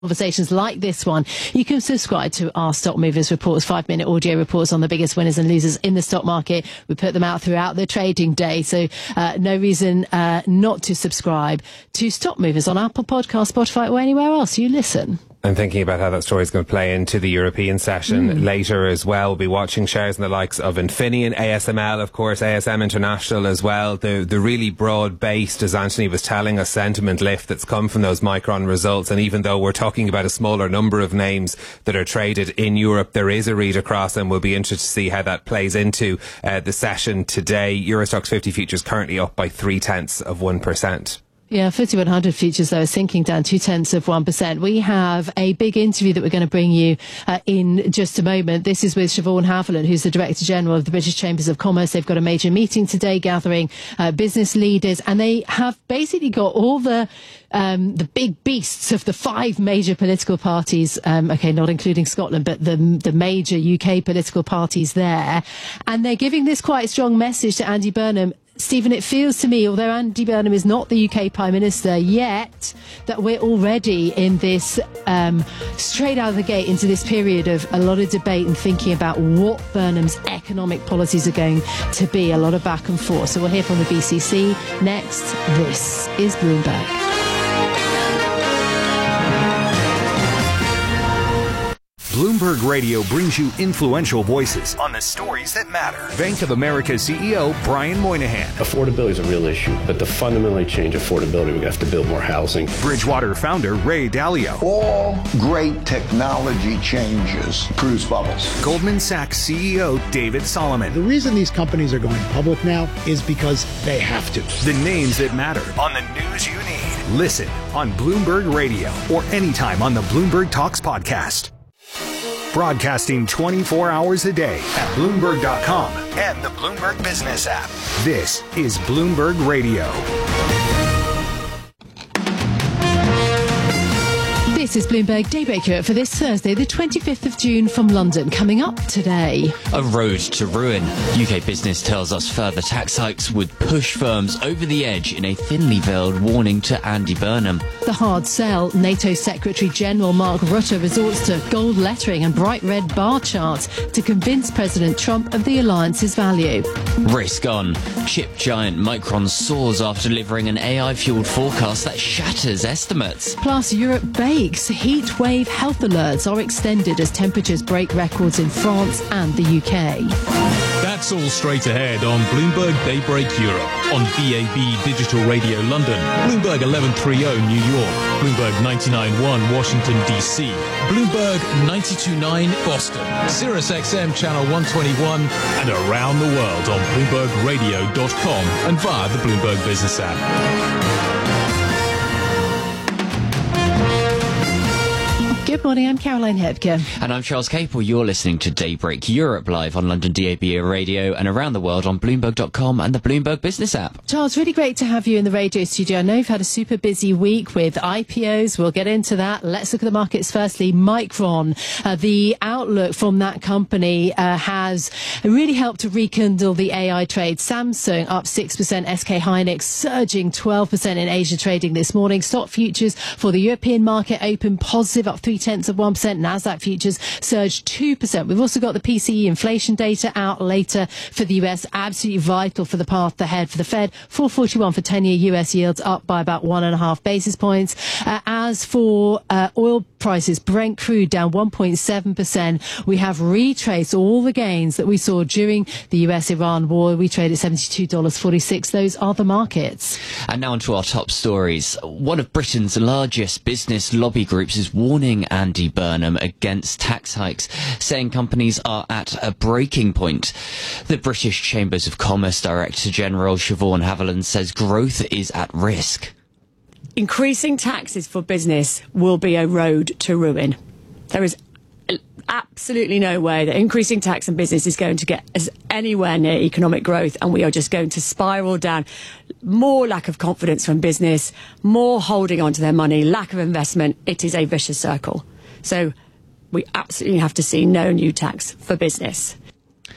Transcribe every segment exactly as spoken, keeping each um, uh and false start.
Conversations like this one, you can subscribe to our Stock Movers reports, five minute audio reports on the biggest winners and losers in the stock market. We put them out throughout the trading day, so uh, no reason uh, not to subscribe to Stock Movers on Apple Podcasts, Spotify, or anywhere else you listen. I'm thinking about how that story is going to play into the European session mm. later as well. We'll be watching shares in the likes of Infineon, A S M L, of course, A S M International as well. The the really broad-based, as Anthony was telling us, sentiment lift that's come from those Micron results. And even though we're talking about a smaller number of names that are traded in Europe, there is a read across, and we'll be interested to see how that plays into uh, the session today. Eurostoxx fifty futures currently up by three tenths of one percent. Yeah, fifty-one hundred futures, though, are sinking down two tenths of one percent. We have a big interview that we're going to bring you uh, in just a moment. This is with Siobhan Haviland, who's the Director General of the British Chambers of Commerce. They've got a major meeting today gathering uh, business leaders, and they have basically got all the um, the big beasts of the five major political parties, um, okay, not including Scotland, but the, the major U K political parties there. And they're giving this quite strong message to Andy Burnham. Stephen, it feels to me, although Andy Burnham is not the U K Prime Minister yet, that we're already in this, um, straight out of the gate, into this period of a lot of debate and thinking about what Burnham's economic policies are going to be. A lot of back and forth. So we'll hear from the B C C next. This is Bloomberg. Bloomberg Radio brings you influential voices on the stories that matter. Bank of America C E O Brian Moynihan. Affordability is a real issue, but to fundamentally change affordability, we have to build more housing. Bridgewater founder Ray Dalio. All great technology changes produce bubbles. Goldman Sachs C E O David Solomon. The reason these companies are going public now is because they have to. The names that matter on the news you need. Listen on Bloomberg Radio or anytime on the Bloomberg Talks podcast. Broadcasting twenty-four hours a day at Bloomberg dot com and the Bloomberg Business app. This is Bloomberg Radio. This is Bloomberg Daybreak Europe for this Thursday, the twenty-fifth of June from London. Coming up today. A road to ruin. U K Business tells us further tax hikes would push firms over the edge in a thinly veiled warning to Andy Burnham. The hard sell. NATO Secretary General Mark Rutte resorts to gold lettering and bright red bar charts to convince President Trump of the alliance's value. Risk on. Chip giant Micron soars after delivering an A I-fueled forecast that shatters estimates. Plus, Europe bakes. Heat wave health alerts are extended as temperatures break records in France and the U K. That's all straight ahead on Bloomberg Daybreak Europe, on B A B Digital Radio London, Bloomberg eleven thirty New York, Bloomberg ninety-nine point one Washington, D C, Bloomberg ninety-two point nine Boston, Sirius X M Channel one twenty-one, and around the world on Bloomberg Radio dot com and via the Bloomberg Business app. Good morning, I'm Caroline Hebke. And I'm Charles Capel. You're listening to Daybreak Europe live on London D A B Radio and around the world on Bloomberg dot com and the Bloomberg Business app. Charles, really great to have you in the radio studio. I know you've had a super busy week with I P Os. We'll get into that. Let's look at the markets firstly. Micron, uh, the outlook from that company uh, has really helped to rekindle the A I trade. Samsung up six percent, S K Hynix surging twelve percent in Asia trading this morning. Stock futures for the European market open positive, up three tenths of one percent. Nasdaq futures surged two percent. We've also got the P C E inflation data out later for the U S. Absolutely vital for the path ahead for the Fed. four forty-one for ten-year U S yields, up by about one and a half basis points. Uh, as for uh, oil prices, Brent crude down one point seven percent. We have retraced all the gains that we saw during the U S Iran war. We trade at seventy-two dollars forty-six. Those are the markets. And now on to our top stories. One of Britain's largest business lobby groups is warning Andy Burnham against tax hikes, saying companies are at a breaking point. The British Chambers of Commerce Director General Siobhan Haviland says growth is at risk. Increasing taxes for business will be a road to ruin. There is absolutely no way that increasing tax on business is going to get us anywhere near economic growth, and we are just going to spiral down. More lack of confidence from business, more holding on to their money, lack of investment. It is a vicious circle. So we absolutely have to see no new tax for business.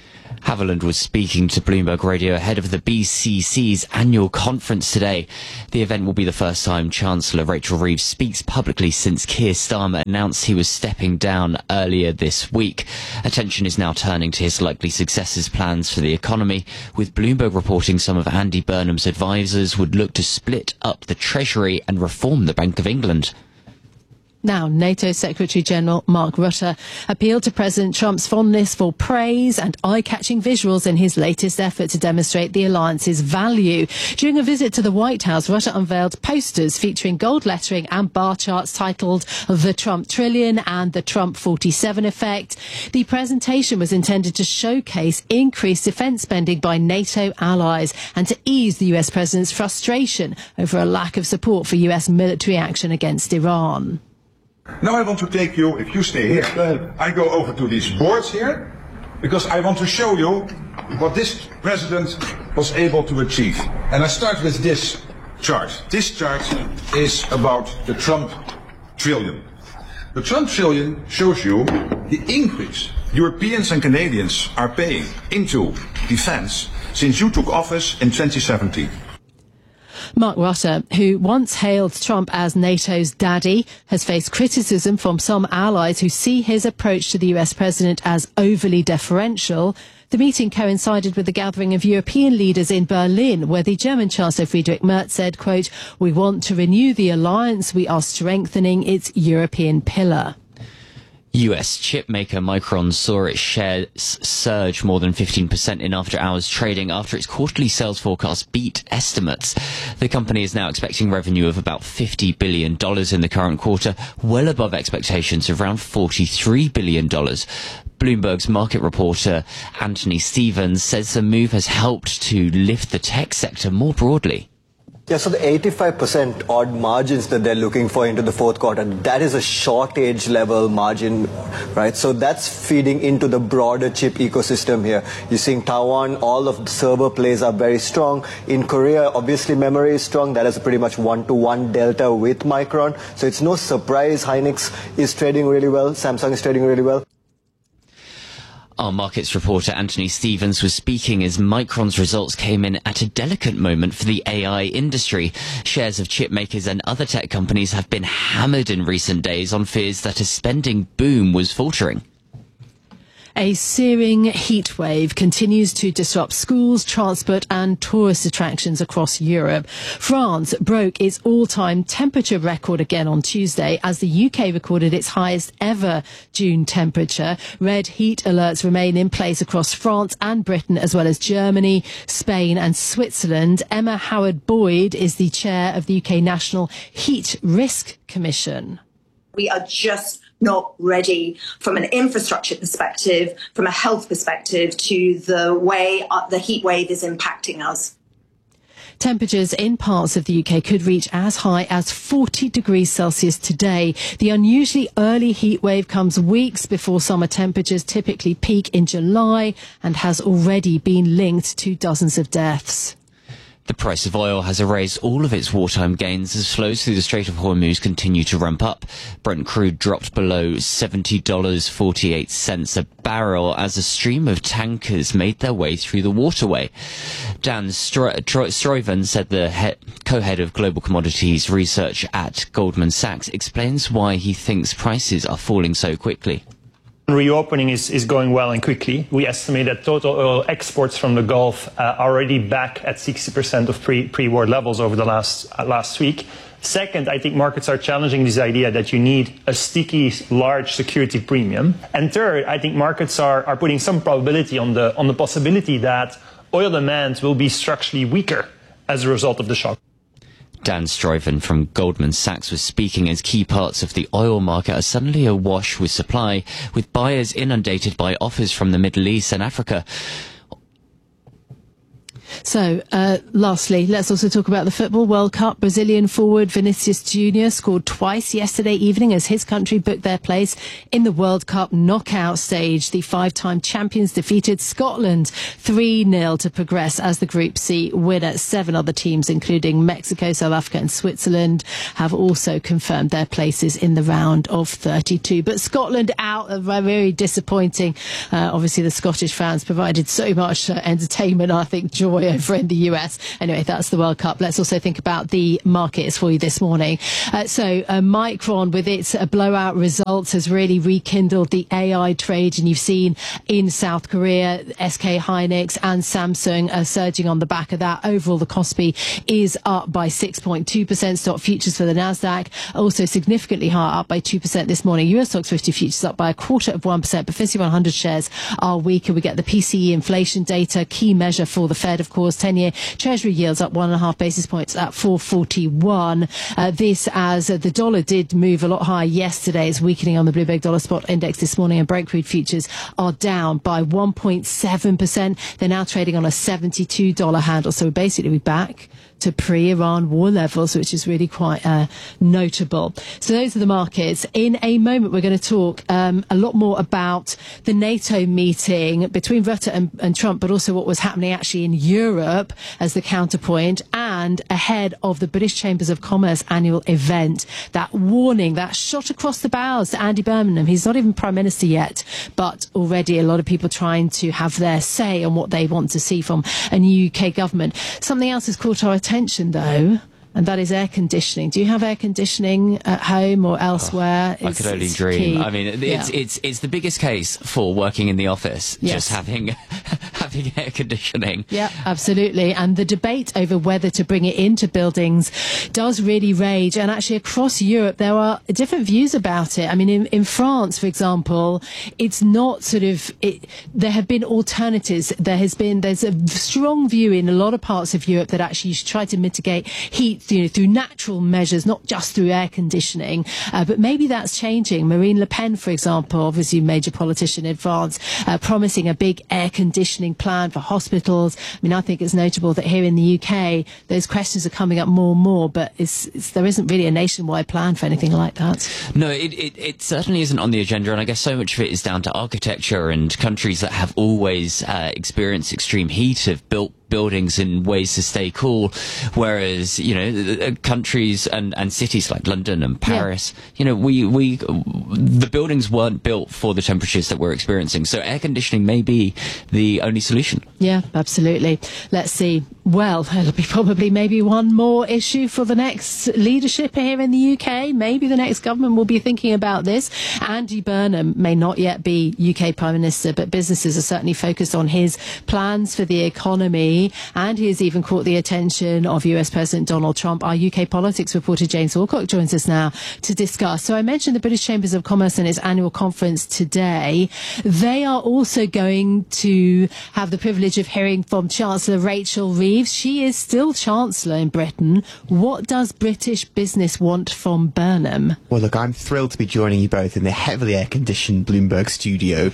Haviland was speaking to Bloomberg Radio ahead of the B C C's annual conference today. The event will be the first time Chancellor Rachel Reeves speaks publicly since Keir Starmer announced he was stepping down earlier this week. Attention is now turning to his likely successor's plans for the economy, with Bloomberg reporting some of Andy Burnham's advisers would look to split up the Treasury and reform the Bank of England. Now, NATO Secretary-General Mark Rutte appealed to President Trump's fondness for praise and eye-catching visuals in his latest effort to demonstrate the alliance's value. During a visit to the White House, Rutte unveiled posters featuring gold lettering and bar charts titled The Trump Trillion and The Trump forty-seven Effect. The presentation was intended to showcase increased defence spending by NATO allies and to ease the U S president's frustration over a lack of support for U S military action against Iran. Now I want to take you, if you stay here, I go over to these boards here, because I want to show you what this president was able to achieve. And I start with this chart. This chart is about the Trump trillion. The Trump trillion shows you the increase Europeans and Canadians are paying into defense since you took office in twenty seventeen. Mark Rutte, who once hailed Trump as NATO's daddy, has faced criticism from some allies who see his approach to the U S president as overly deferential. The meeting coincided with the gathering of European leaders in Berlin, where the German Chancellor Friedrich Merz said, quote, "We want to renew the alliance. We are strengthening its European pillar." U S chip maker Micron saw its shares surge more than fifteen percent in after-hours trading after its quarterly sales forecast beat estimates. The company is now expecting revenue of about fifty billion dollars in the current quarter, well above expectations of around forty-three billion dollars. Bloomberg's market reporter Anthony Stevens says the move has helped to lift the tech sector more broadly. Yeah, so the eighty-five percent odd margins that they're looking for into the fourth quarter, that is a shortage level margin, right? So that's feeding into the broader chip ecosystem here. You're seeing Taiwan, all of the server plays are very strong. In Korea, obviously memory is strong. That is a pretty much one-to-one delta with Micron. So it's no surprise Hynix is trading really well. Samsung is trading really well. Our markets reporter Anthony Stevens was speaking as Micron's results came in at a delicate moment for the A I industry. Shares of chip makers and other tech companies have been hammered in recent days on fears that a spending boom was faltering. A searing heat wave continues to disrupt schools, transport and tourist attractions across Europe. France broke its all-time temperature record again on Tuesday as the U K recorded its highest ever June temperature. Red heat alerts remain in place across France and Britain, as well as Germany, Spain and Switzerland. Emma Howard-Boyd is the chair of the U K National Heat Risk Commission. We are just not ready from an infrastructure perspective, from a health perspective, to the way the heat wave is impacting us. Temperatures in parts of the U K could reach as high as forty degrees Celsius today. The unusually early heat wave comes weeks before summer temperatures typically peak in July and has already been linked to dozens of deaths. The price of oil has erased all of its wartime gains as flows through the Strait of Hormuz continue to ramp up. Brent crude dropped below seventy dollars and forty-eight cents a barrel as a stream of tankers made their way through the waterway. Dan Stuyven, said the head, co-head of global commodities research at Goldman Sachs, explains why he thinks prices are falling so quickly. Reopening is, is going well and quickly. We estimate that total oil exports from the Gulf uh, are already back at sixty percent of pre, pre-war levels over the last, uh, last week. Second, I think markets are challenging this idea that you need a sticky, large security premium. And third, I think markets are, are putting some probability on the, on the possibility that oil demand will be structurally weaker as a result of the shock. Dan Stuyven from Goldman Sachs was speaking as key parts of the oil market are suddenly awash with supply, with buyers inundated by offers from the Middle East and Africa. So, uh, lastly, let's also talk about the Football World Cup. Brazilian forward Vinicius Junior scored twice yesterday evening as his country booked their place in the World Cup knockout stage. The five-time champions defeated Scotland three nil to progress as the Group C winner. Seven other teams, including Mexico, South Africa and Switzerland, have also confirmed their places in the round of thirty-two. But Scotland out, uh, very disappointing. Uh, obviously, the Scottish fans provided so much uh, entertainment, I think, joy over in the U S. Anyway, that's the World Cup. Let's also think about the markets for you this morning. Uh, so uh, Micron, with its uh, blowout results, has really rekindled the A I trade, and you've seen in South Korea, S K Hynix and Samsung are surging on the back of that. Overall, the Kospi is up by six point two percent. Stock futures for the Nasdaq also significantly higher, up by two percent this morning. U S Stocks fifty futures up by a quarter of one percent, but FTSE one hundred shares are weaker. We get the P C E inflation data, key measure for the Fed, of course. ten-year Treasury yields up one and a half basis points at four forty-one. Uh, this as uh, the dollar did move a lot higher yesterday. It's weakening on the Bloomberg Dollar Spot Index this morning, and Brent crude futures are down by one point seven percent. They're now trading on a seventy-two dollar handle. So basically we're back to pre-Iran war levels, which is really quite uh, notable. So those are the markets. In a moment, we're going to talk um, a lot more about the NATO meeting between Rutte and, and Trump, but also what was happening actually in Europe as the counterpoint, and ahead of the British Chambers of Commerce annual event. That warning, that shot across the bows to Andy Burnham. He's not even Prime Minister yet, but already a lot of people trying to have their say on what they want to see from a new U K government. Something else has caught our attention, though, and that is air conditioning. Do you have air conditioning at home or elsewhere? Oh, I it's, could only it's dream. key. I mean, it's, yeah. it's it's the biggest case for working in the office, Yes. just having having air conditioning. Yeah, absolutely. And the debate over whether to bring it into buildings does really rage. And actually across Europe, there are different views about it. I mean, in, in France, for example, it's not sort of, it, there have been alternatives. There has been, there's a strong view in a lot of parts of Europe that actually you should try to mitigate heat, you know, through natural measures, not just through air conditioning. Uh, but maybe that's changing. Marine Le Pen, for example, obviously a major politician in France, uh, promising a big air conditioning plan for hospitals. I mean, I think it's notable that here in the U K, those questions are coming up more and more, but it's, it's, there isn't really a nationwide plan for anything like that. No, it, it, it certainly isn't on the agenda, and I guess so much of it is down to architecture, and countries that have always uh, experienced extreme heat have built buildings in ways to stay cool, whereas, you know, countries and, and cities like London and Paris, yeah. you know, we, we, the buildings weren't built for the temperatures that we're experiencing. So air conditioning may be the only solution. Yeah, absolutely. Let's see. Well, it'll be probably maybe one more issue for the next leadership here in the U K. Maybe the next government will be thinking about this. Andy Burnham may not yet be U K Prime Minister, but businesses are certainly focused on his plans for the economy. And he has even caught the attention of U S President Donald Trump. Our U K politics reporter James Alcock joins us now to discuss. So I mentioned the British Chambers of Commerce and its annual conference today. They are also going to have the privilege of hearing from Chancellor Rachel Reeves. She is still Chancellor in Britain. What does British business want from Burnham? Well, look, I'm thrilled to be joining you both in the heavily air-conditioned Bloomberg studio,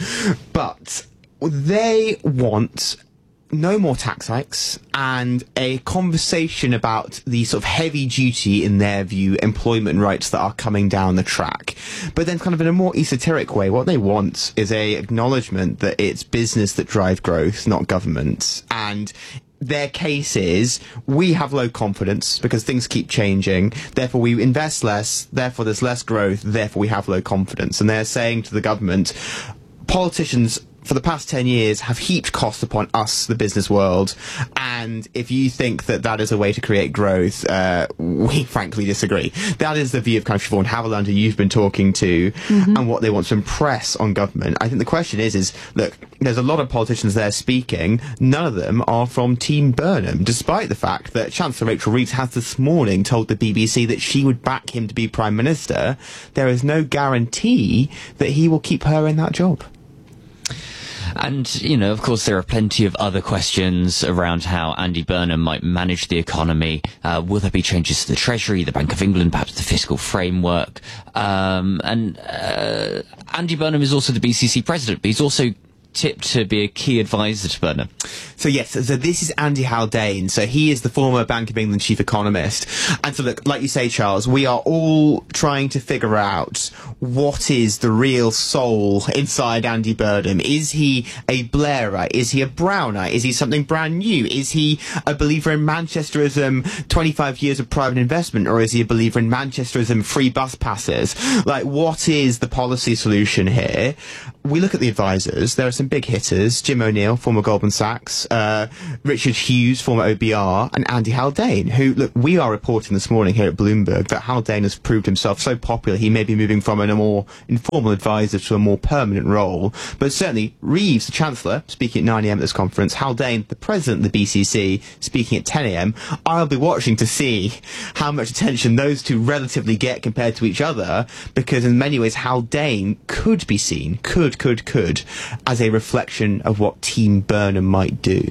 but they want no more tax hikes and a conversation about the sort of heavy duty, in their view, employment rights that are coming down the track. But then kind of in a more esoteric way, what they want is a acknowledgement that it's business that drives growth, not government. And their case is, we have low confidence because things keep changing, therefore we invest less, therefore there's less growth, therefore we have low confidence. And they're saying to the government, politicians for the past ten years have heaped costs upon us, the business world, and if you think that that is a way to create growth, uh, we frankly disagree. That is the view of kind of Siobhan Haviland, who you've been talking to, mm-hmm. and what they want to impress on government. I think the question is, is, look, there's a lot of politicians there speaking, none of them are from Team Burnham, despite the fact that Chancellor Rachel Reeves has this morning told the B B C that she would back him to be Prime Minister. There is no guarantee that he will keep her in that job. And, you know, of course, there are plenty of other questions around how Andy Burnham might manage the economy. Uh, will there be changes to the Treasury, the Bank of England, perhaps the fiscal framework? Um, and uh, Andy Burnham is also the B C C president, but he's also tipped to be a key advisor to Burnham. So yes, so this is Andy Haldane. So he is the former Bank of England chief economist. And so look, like you say, Charles, we are all trying to figure out what is the real soul inside Andy Burnham. Is he a Blairite? Is he a Brownite? Is he something brand new? Is he a believer in Manchesterism, twenty-five years of private investment? Or is he a believer in Manchesterism, free bus passes? Like, what is the policy solution here? We look at the advisors. There are some big hitters. Jim O'Neill, former Goldman Sachs, uh, Richard Hughes, former O B R, and Andy Haldane, who, look, we are reporting this morning here at Bloomberg that Haldane has proved himself so popular he may be moving from a more informal advisor to a more permanent role. But certainly, Reeves, the Chancellor, speaking at nine a m at this conference, Haldane, the President of the B C C, speaking at ten a m I'll be watching to see how much attention those two relatively get compared to each other, because in many ways Haldane could be seen, could, could, could, as a reflection of what Team Burnham might do.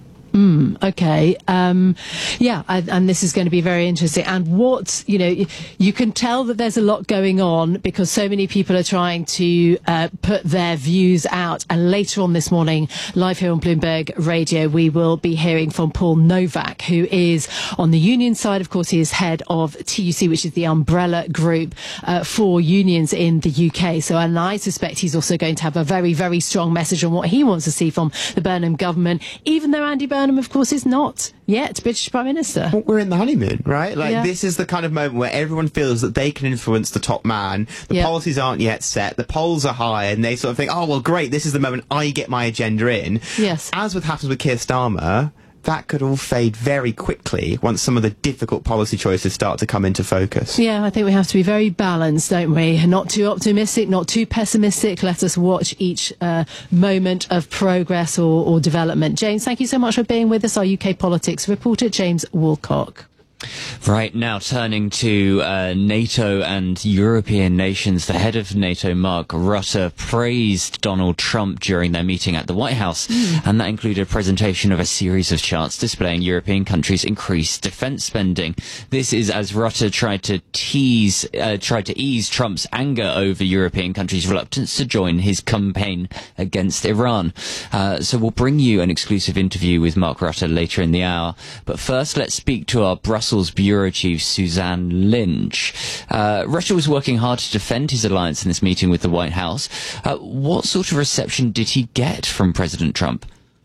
Mm, okay. Um, yeah, I, and this is going to be very interesting. And what, you know, you can tell that there's a lot going on because so many people are trying to uh, put their views out. And later on this morning, live here on Bloomberg Radio, we will be hearing from Paul Novak, who is on the union side. Of course, he is head of T U C, which is the umbrella group uh, for unions in the U K. So, and I suspect he's also going to have a very, very strong message on what he wants to see from the Burnham government, even though Andy Burnham, of course, is not yet British Prime Minister. Well, we're in the honeymoon, right? Like, yeah. This is the kind of moment where everyone feels that they can influence the top man. The yeah. policies aren't yet set. The polls are high, and they sort of think, oh, well, great, this is the moment I get my agenda in. Yes. As with happens with Keir Starmer, that could all fade very quickly once some of the difficult policy choices start to come into focus. Yeah, I think we have to be very balanced, don't we? Not too optimistic, not too pessimistic. Let us watch each uh, moment of progress or, or development. James, thank you so much for being with us. Our U K politics reporter, James Woolcock. Right, now turning to uh, NATO and European nations, the head of NATO, Mark Rutte, praised Donald Trump during their meeting at the White House, mm. and that included a presentation of a series of charts displaying European countries' increased defence spending. This is as Rutte tried to tease, uh, tried to ease Trump's anger over European countries' reluctance to join his campaign against Iran. Uh, so we'll bring you an exclusive interview with Mark Rutte later in the hour. But first, let's speak to our Brussels Bureau Chief Suzanne Lynch. Uh, Russia was working hard to defend his alliance in this meeting with the White House. Uh, what sort of reception did he get from President Trump?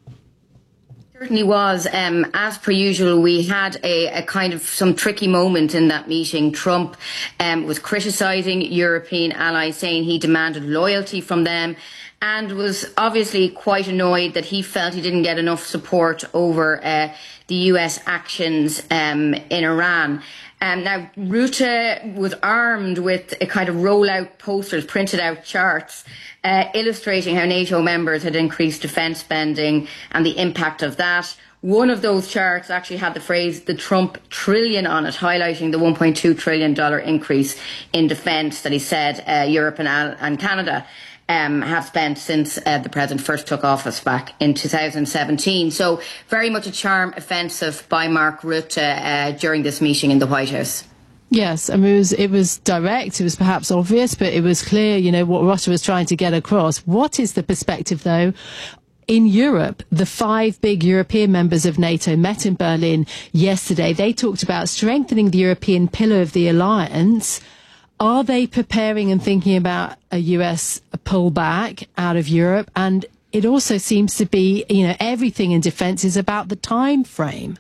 Certainly was. Um, as per usual, we had a, a kind of some tricky moment in that meeting. Trump um, was criticising European allies, saying he demanded loyalty from them, and was obviously quite annoyed that he felt he didn't get enough support over uh, the U S actions um, in Iran. Um, now, Rutte was armed with a kind of roll-out posters, printed out charts, uh, illustrating how NATO members had increased defence spending and the impact of that. One of those charts actually had the phrase "the Trump trillion" on it, highlighting the one point two trillion dollars increase in defence that he said uh, Europe and, and Canada Um, have spent since uh, the president first took office back in two thousand seventeen. So very much a charm offensive by Mark Rutte uh, during this meeting in the White House. Yes, I mean, it was, it was direct, it was perhaps obvious, but it was clear, you know, what Rutte was trying to get across. What is the perspective, though? In Europe, the five big European members of NATO met in Berlin yesterday. They talked about strengthening the European pillar of the alliance. Are they preparing and thinking about a U S pullback out of Europe? And it also seems to be, you know, everything in defence is about the time frame.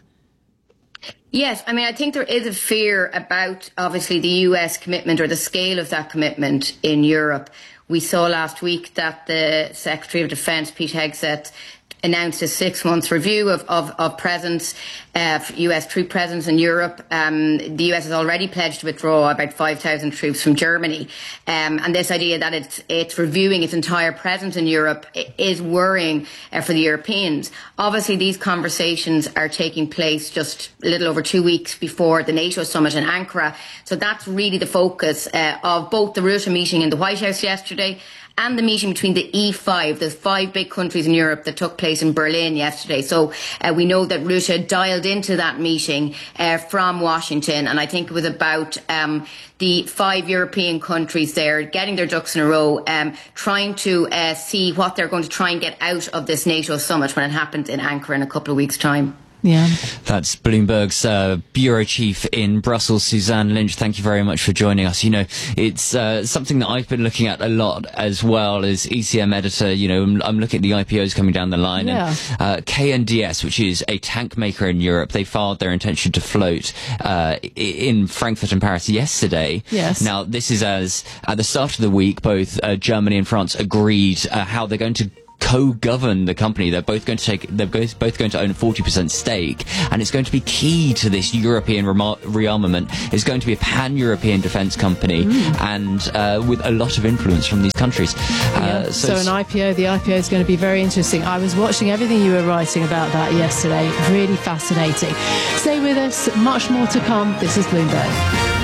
Yes, I mean, I think there is a fear about, obviously, the U S commitment or the scale of that commitment in Europe. We saw last week that the Secretary of Defence, Pete Hegseth, announced a six-month review of, of, of presence, uh, U S troop presence in Europe. Um, the U S has already pledged to withdraw about five thousand troops from Germany. Um, and this idea that it's, it's reviewing its entire presence in Europe is worrying uh, for the Europeans. Obviously, these conversations are taking place just a little over two weeks before the NATO summit in Ankara. So that's really the focus uh, of both the Rutte meeting in the White House yesterday and the meeting between the E five, the five big countries in Europe that took place in Berlin yesterday. So uh, we know that Rutte dialed into that meeting uh, from Washington, and I think it was about um, the five European countries there getting their ducks in a row, um, trying to uh, see what they're going to try and get out of this NATO summit when it happens in Ankara in a couple of weeks' time. Yeah. That's Bloomberg's uh, bureau chief in Brussels, Suzanne Lynch. Thank you very much for joining us. You know, it's uh, something that I've been looking at a lot as well as E C M editor. You know, I'm, I'm looking at the I P Os coming down the line. Yeah. And uh, K N D S, which is a tank maker in Europe, they filed their intention to float uh, in Frankfurt and Paris yesterday. Yes. Now, this is as at the start of the week, both uh, Germany and France agreed uh, how they're going to co-govern the company. They're both going to take, they're both, both going to own a forty percent stake, and it's going to be key to this European rema- rearmament. It's going to be a pan-European defence company, mm. and uh, with a lot of influence from these countries. Yeah. Uh, so so an I P O, the I P O is going to be very interesting. I was watching everything you were writing about that yesterday. Really fascinating. Stay with us. Much more to come. This is Bloomberg.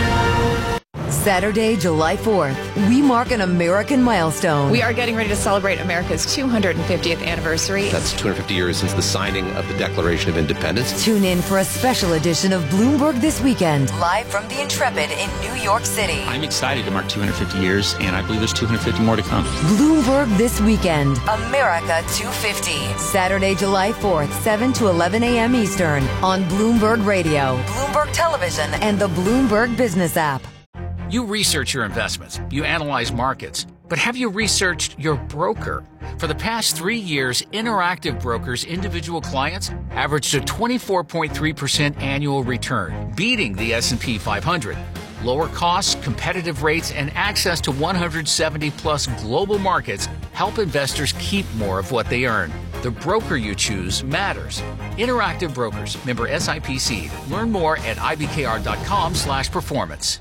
Saturday, July fourth, we mark an American milestone. We are getting ready to celebrate America's two hundred fiftieth anniversary. That's two hundred fifty years since the signing of the Declaration of Independence. Tune in for a special edition of Bloomberg This Weekend, live from the Intrepid in New York City. I'm excited to mark two hundred fifty years, and I believe there's two hundred fifty more to come. Bloomberg This Weekend, America two fifty. Saturday, July fourth, seven to eleven a.m. Eastern on Bloomberg Radio, Bloomberg Television, and the Bloomberg Business app. You research your investments, you analyze markets, but have you researched your broker? For the past three years, Interactive Brokers' individual clients averaged a twenty-four point three percent annual return, beating the S and P five hundred. Lower costs, competitive rates, and access to one hundred seventy plus global markets help investors keep more of what they earn. The broker you choose matters. Interactive Brokers, member S I P C. Learn more at I B K R dot com slash performance.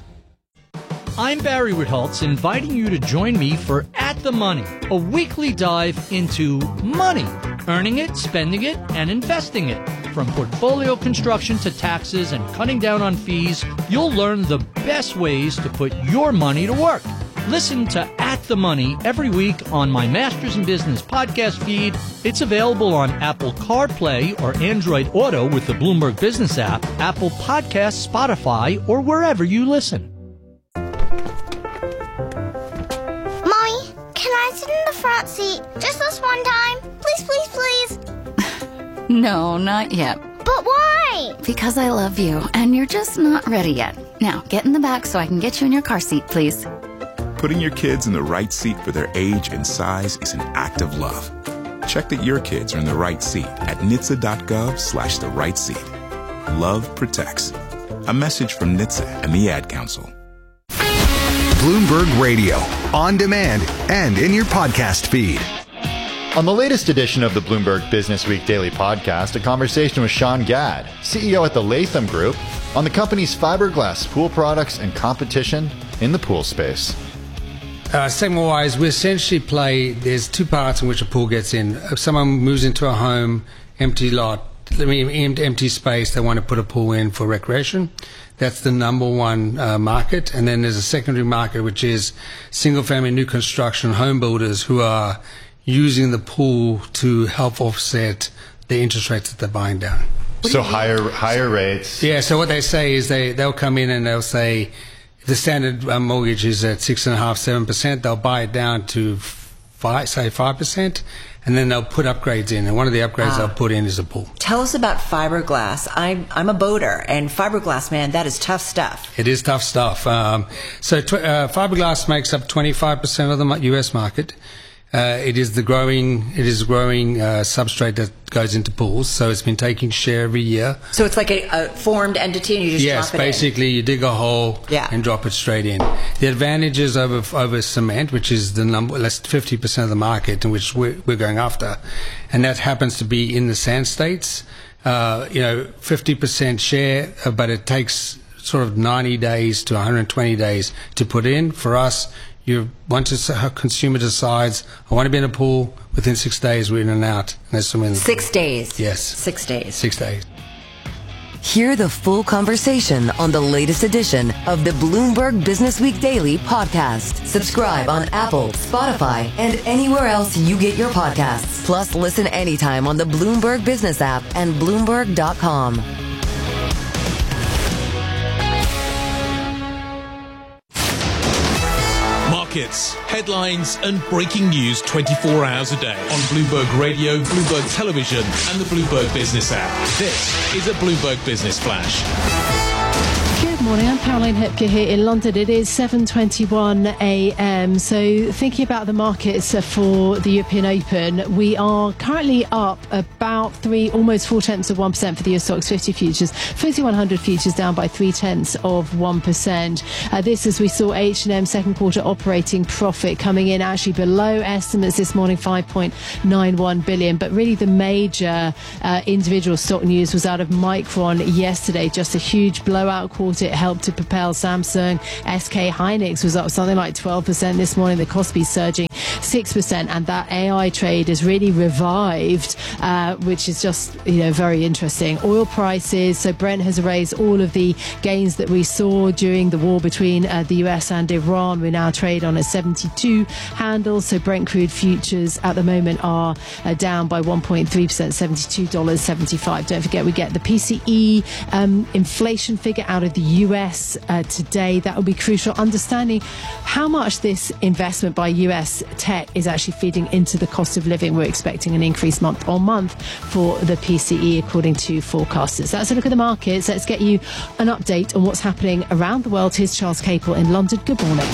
I'm Barry Ritholtz, inviting you to join me for At the Money, a weekly dive into money, earning it, spending it, and investing it. From portfolio construction to taxes and cutting down on fees, you'll learn the best ways to put your money to work. Listen to At the Money every week on my Masters in Business podcast feed. It's available on Apple CarPlay or Android Auto with the Bloomberg Business app, Apple Podcasts, Spotify, or wherever you listen. Can I sit in the front seat just this one time? Please, please, please. No, not yet. But why? Because I love you, and you're just not ready yet. Now, get in the back so I can get you in your car seat, please. Putting your kids in the right seat for their age and size is an act of love. Check that your kids are in the right seat at N H T S A dot gov slash the right seat. Love protects. A message from N H T S A and the Ad Council. Bloomberg Radio, on demand and in your podcast feed. On the latest edition of the Bloomberg Business Week Daily Podcast, a conversation with Sean Gadd, C E O at the Latham Group, on the company's fiberglass pool products and competition in the pool space. Uh, segment-wise, we essentially play, there's two parts in which a pool gets in. If someone moves into a home, empty lot, I mean, empty space, they want to put a pool in for recreation. That's the number one uh, market. And then there's a secondary market, which is single-family new construction home builders who are using the pool to help offset the interest rates that they're buying down. So higher higher rates. Yeah, so what they say is they, they'll come in and they'll say, the standard uh, mortgage is at six and a half, seven percent. They'll buy it down to five, say five percent, and then they'll put upgrades in. And one of the upgrades ah. they'll put in is a pool. Tell us about fiberglass. I'm I'm a boater, and fiberglass, man, that is tough stuff. It is tough stuff. Um, so tw- uh, fiberglass makes up twenty-five percent of the U S market. Uh, it is the growing, it is a growing uh, substrate that goes into pools. So it's been taking share every year. So it's like a, a formed entity, and you just yes, drop it in. Yes, basically you dig a hole yeah. and drop it straight in. The advantages over over cement, which is the number, less fifty percent of the market in which we're, we're going after, and that happens to be in the sand states. Uh, you know, fifty percent share, uh, but it takes sort of ninety days to one hundred twenty days to put in. For us, you once a consumer decides, I want to be in a pool, within six days we're in and out. And there's some in six days? Yes. Six days. Six days. Hear the full conversation on the latest edition of the Bloomberg Business Week Daily podcast. Subscribe on Apple, Spotify, and anywhere else you get your podcasts. Plus, listen anytime on the Bloomberg Business app and Bloomberg dot com. Markets, headlines, and breaking news twenty-four hours a day on Bloomberg Radio, Bloomberg Television, and the Bloomberg Business app. This is a Bloomberg Business Flash. Good morning, I'm Caroline Hepker here in London. It is seven twenty-one a m. So thinking about the markets for the European Open, we are currently up about three, almost four tenths of one percent for the U S Stocks fifty futures. FTSE one hundred futures down by three tenths of one percent. Uh, this as we saw H and M second quarter operating profit coming in actually below estimates this morning, five point nine one billion. But really the major uh, individual stock news was out of Micron yesterday. Just a huge blowout quarter. It helped to propel Samsung. S K Hynix was up something like twelve percent this morning. The Kospi surging six percent, and that A I trade has really revived, uh, which is just, you know, very interesting. Oil prices, so Brent has erased all of the gains that we saw during the war between uh, the U S and Iran. We now trade on a seventy-two handle, so Brent crude futures at the moment are uh, down by one point three percent, seventy-two dollars seventy-five. Don't forget, we get the P C E um, inflation figure out of the U S uh, today. That will be crucial. Understanding how much this investment by U S tech is actually feeding into the cost of living. We're expecting an increase month on month for the P C E according to forecasters. That's a look at the markets. Let's get you an update on what's happening around the world. Here's Charles Capel in London. Good morning.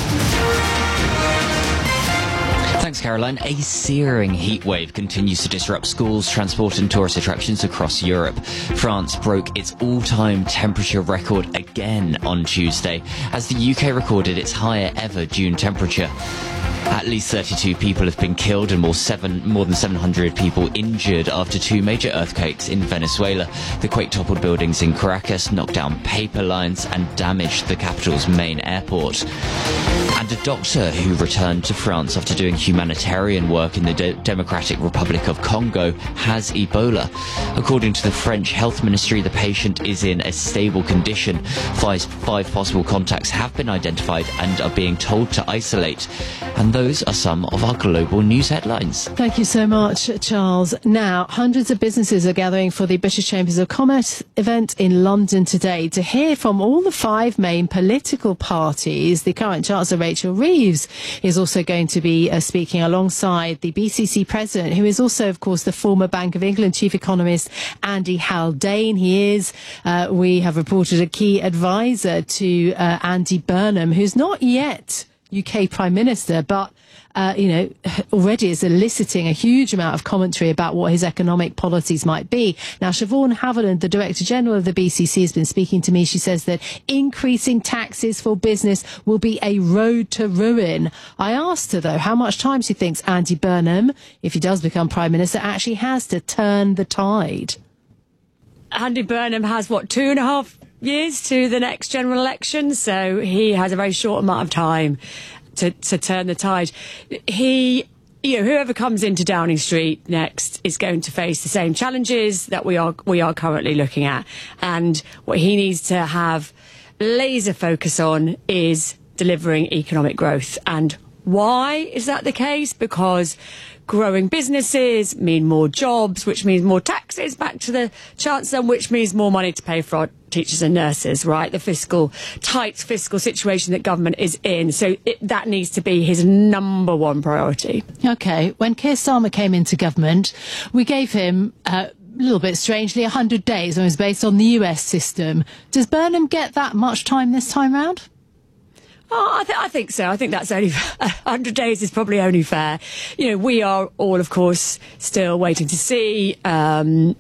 Thanks, Caroline. A searing heat wave continues to disrupt schools, transport and tourist attractions across Europe. France broke its all-time temperature record again on Tuesday, as the U K recorded its higher ever June temperature. At least thirty-two people have been killed and more, seven, more than seven hundred people injured after two major earthquakes in Venezuela. The quake toppled buildings in Caracas, knocked down paper lines and damaged the capital's main airport. And a doctor who returned to France after doing humanitarian work in the De- Democratic Republic of Congo has Ebola. According to the French Health Ministry, the patient is in a stable condition. Five, five possible contacts have been identified and are being told to isolate. And those are some of our global news headlines. Thank you so much, Charles. Now, hundreds of businesses are gathering for the British Chambers of Commerce event in London today to hear from all the five main political parties. The current Chancellor, Rachel Reeves, is also going to be uh, speaking alongside the B C C president, who is also, of course, the former Bank of England chief economist, Andy Haldane. He is, uh, we have reported, a key advisor to uh, Andy Burnham, who's not yet U K Prime Minister, but, uh, you know, already is eliciting a huge amount of commentary about what his economic policies might be. Now, Siobhan Haviland, the Director General of the B C C, has been speaking to me. She says that increasing taxes for business will be a road to ruin. I asked her, though, how much time she thinks Andy Burnham, if he does become Prime Minister, actually has to turn the tide. Andy Burnham has, what, two and a half years to the next general election, so he has a very short amount of time to, to turn the tide. He, you know, whoever comes into Downing Street next is going to face the same challenges that we are we are currently looking at, and what he needs to have laser focus on is delivering economic growth. And why is that the case? Because growing businesses mean more jobs, which means more taxes back to the Chancellor, which means more money to pay for our teachers and nurses, right? The fiscal, tight fiscal situation that government is in. So it, that needs to be his number one priority. OK, when Keir Starmer came into government, we gave him uh, a little bit strangely one hundred days, and it was based on the U S system. Does Burnham get that much time this time round? Oh, I, th- I think so. I think that's only one hundred days is probably only fair. You know, we are all, of course, still waiting to see um,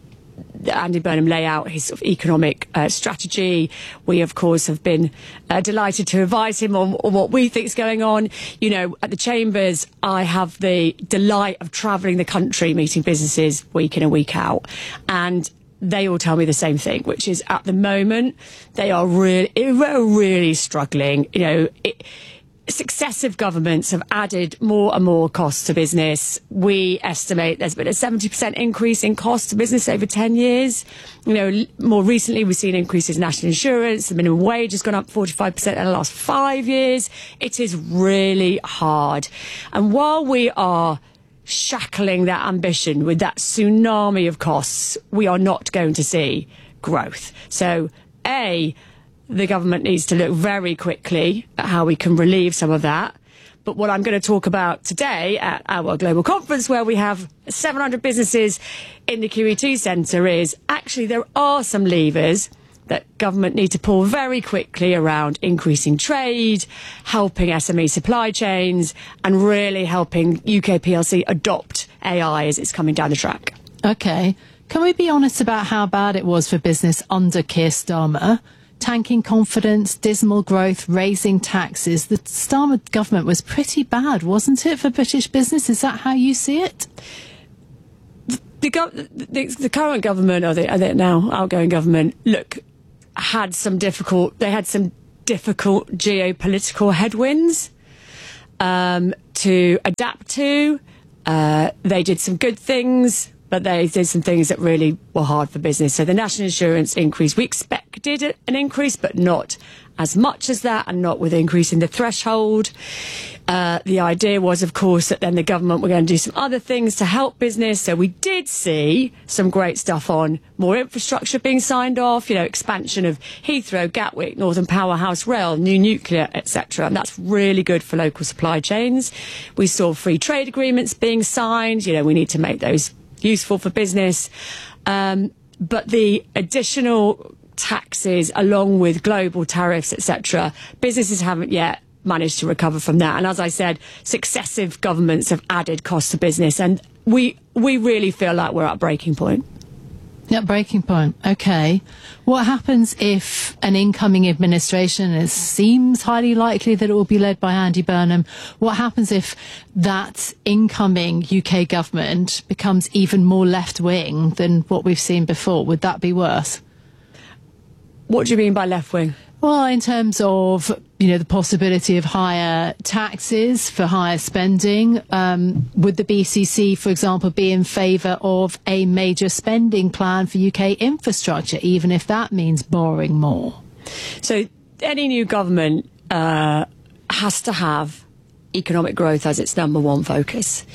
Andy Burnham lay out his sort of economic uh, strategy. We, of course, have been uh, delighted to advise him on, on what we think is going on. You know, at the Chambers, I have the delight of travelling the country, meeting businesses week in and week out. And they all tell me the same thing, which is at the moment they are really, really struggling. You know, it, successive governments have added more and more costs to business. We estimate there's been a seventy percent increase in costs to business over ten years. You know, more recently we've seen increases in national insurance. The minimum wage has gone up forty-five percent in the last five years. It is really hard. And while we are shackling that ambition with that tsunami of costs, we are not going to see growth. So, A, the government needs to look very quickly at how we can relieve some of that. But what I'm going to talk about today at our global conference, where we have seven hundred businesses in the Q E two Centre, is actually there are some levers that government need to pull very quickly around increasing trade, helping S M E supply chains, and really helping U K P L C adopt A I as it's coming down the track. OK. Can we be honest about how bad it was for business under Keir Starmer? Tanking confidence, dismal growth, raising taxes. The Starmer government was pretty bad, wasn't it, for British business? Is that how you see it? The, the, gov- the, the current government, or the, or the now outgoing government, look, had some difficult, they had some difficult geopolitical headwinds um, to adapt to. Uh, they did some good things, but they did some things that really were hard for business. So the national insurance increase, we expected an increase, but not as much as that, and not with increasing the threshold. Uh, the idea was, of course, that then the government were going to do some other things to help business. So we did see some great stuff on more infrastructure being signed off, you know, expansion of Heathrow, Gatwick, Northern Powerhouse Rail, new nuclear, et cetera. And that's really good for local supply chains. We saw free trade agreements being signed. You know, we need to make those useful for business. Um, but the additional taxes, along with global tariffs, et cetera, businesses haven't yet managed to recover from that. And as I said, successive governments have added costs to business, and we we really feel like we're at breaking point. Yeah, breaking point. Okay. What happens if an incoming administration, it seems highly likely that it will be led by Andy Burnham, what happens if that incoming U K government becomes even more left-wing than what we've seen before? Would that be worse? What do you mean by left-wing? Well, in terms of, you know, the possibility of higher taxes for higher spending, um, would the B C C, for example, be in favour of a major spending plan for U K infrastructure, even if that means borrowing more? So any new government uh, has to have economic growth as its number one focus.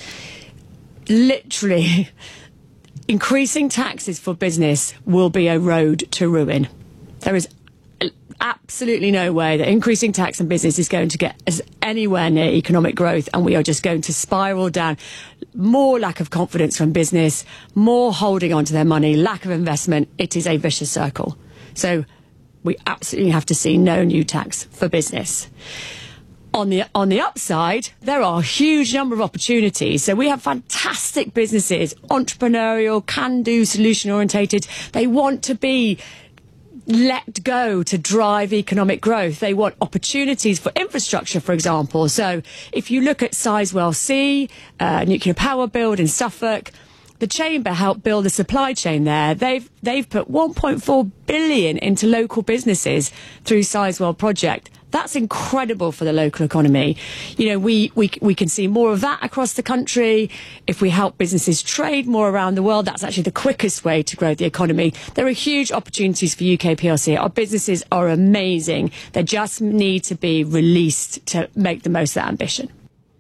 Literally, increasing taxes for business will be a road to ruin. There is absolutely no way that increasing tax on business is going to get us anywhere near economic growth, and we are just going to spiral down. More lack of confidence from business, more holding on to their money, lack of investment. It is a vicious circle. So we absolutely have to see no new tax for business. On the on the upside, there are a huge number of opportunities. So we have fantastic businesses, entrepreneurial, can-do, solution-orientated. They want to be let go to drive economic growth. They want opportunities for infrastructure, for example. So if you look at Sizewell C, uh, nuclear power build in Suffolk, the Chamber helped build a supply chain there. They've they've put one point four billion into local businesses through Sizewell project. That's incredible for the local economy. You know, we, we we can see more of that across the country. If we help businesses trade more around the world, that's actually the quickest way to grow the economy. There are huge opportunities for U K P L C. Our businesses are amazing. They just need to be released to make the most of that ambition.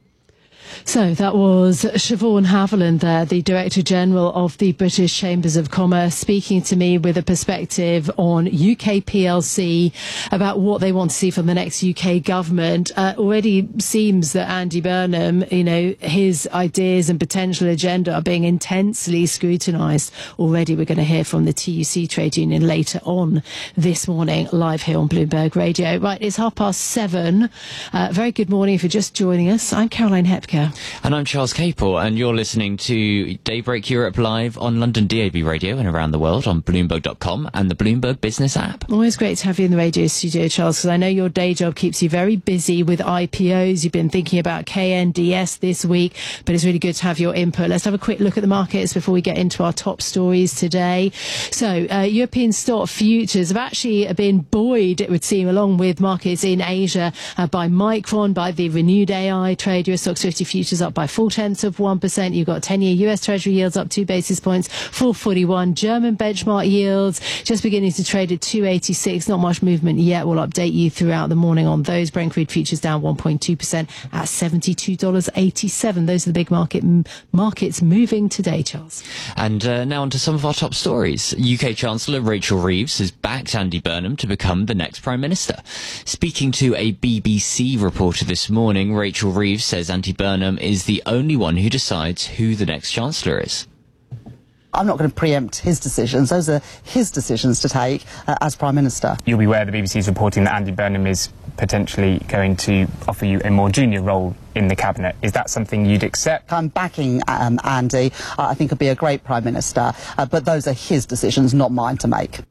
So that was Siobhan Haviland there, the Director General of the British Chambers of Commerce, speaking to me with a perspective on U K P L C, about what they want to see from the next U K government. Uh, already seems that Andy Burnham, you know, his ideas and potential agenda are being intensely scrutinised. Already we're going to hear from the T U C trade union later on this morning, live here on Bloomberg Radio. Right, it's half past seven. Uh, very good morning if you're just joining us. I'm Caroline Hepker. Baker. And I'm Charles Capel, and you're listening to Daybreak Europe live on London D A B Radio and around the world on Bloomberg dot com and the Bloomberg Business app. Always great to have you in the radio studio, Charles, because I know your day job keeps you very busy with I P Os. You've been thinking about K N D S this week, but it's really good to have your input. Let's have a quick look at the markets before we get into our top stories today. So, uh, European stock futures have actually been buoyed, it would seem, along with markets in Asia uh, by Micron, by the renewed A I trade. Euro Stoxx fifty futures up by four tenths of one percent. You've got ten-year U S Treasury yields up two basis points, four forty-one. German benchmark yields just beginning to trade at two eighty-six. Not much movement yet. We'll update you throughout the morning on those. Brent crude futures down one point two percent at seventy-two dollars eighty-seven. Those are the big market m- markets moving today, Charles. And uh, now on to some of our top stories. U K Chancellor Rachel Reeves has backed Andy Burnham to become the next Prime Minister. Speaking to a B B C reporter this morning, Rachel Reeves says Andy Burnham is the only one who decides who the next Chancellor is. I'm not going to preempt his decisions. Those are his decisions to take uh, as Prime Minister. You'll be aware the B B C is reporting that Andy Burnham is potentially going to offer you a more junior role in the Cabinet. Is that something you'd accept? I'm backing um, Andy. Uh, I think he'll be a great Prime Minister, uh, but those are his decisions, not mine to make.